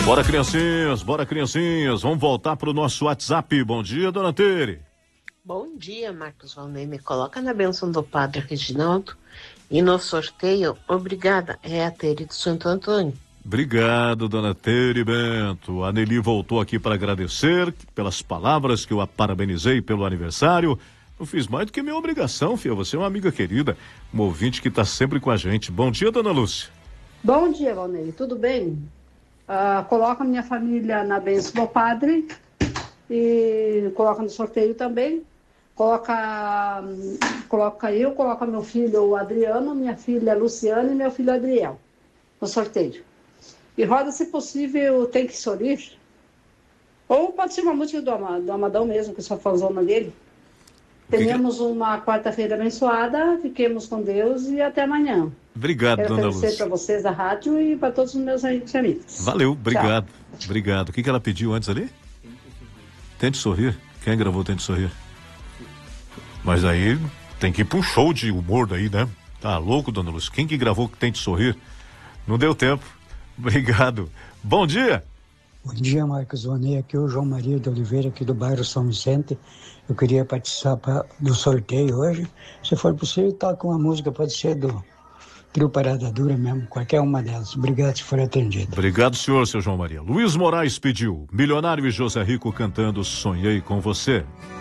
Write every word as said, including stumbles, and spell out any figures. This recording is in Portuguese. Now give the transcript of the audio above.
Bora, criancinhas, bora, criancinhas. Vamos voltar pro nosso WhatsApp. Bom dia, dona Tere. Bom dia, Marcos Valnei. Me coloca na bênção do Padre Reginaldo. E no sorteio, obrigada, é a Tere de Santo Antônio. Obrigado, dona Tere Bento. A Nelly voltou aqui para agradecer pelas palavras que eu a parabenizei pelo aniversário. Eu fiz mais do que minha obrigação, filha. Você é uma amiga querida, um ouvinte que está sempre com a gente. Bom dia, dona Lúcia. Bom dia, Valnei. Tudo bem? Uh, coloca minha família na bênção do Padre e coloca no sorteio também. Coloca, coloca eu, coloca meu filho o Adriano, minha filha Luciana e meu filho Adriel no sorteio. E roda, se possível, Tem Que Sorrir. Ou pode ser uma música do, Am- do Amadão mesmo, que eu sou fãzona dele. Tenhamos uma quarta-feira abençoada, fiquemos com Deus e até amanhã. Obrigado, Quero dona agradecer Lúcia. para vocês da rádio e para todos os meus amigos. Valeu, obrigado. Tchau. Obrigado. O que, que ela pediu antes ali? Tente sorrir. Quem gravou Tente Sorrir? Mas aí tem que ir para um show de humor daí, né? Tá louco, dona Lúcia? Quem que gravou Tente Sorrir? Não deu tempo. Obrigado. Bom dia. Bom dia, Marcos Vonei. Aqui é o João Maria de Oliveira, aqui do bairro São Vicente. Eu queria participar do sorteio hoje. Se for possível, toca uma música, pode ser do Trio Parada Dura mesmo, qualquer uma delas. Obrigado se for atendido. Obrigado, senhor, seu João Maria. Luiz Moraes pediu Milionário e José Rico cantando Sonhei com Você.